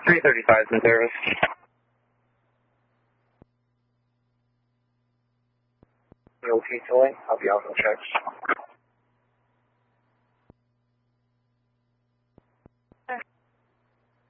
335 is in service. OK, Tilly, I'll be out on checks.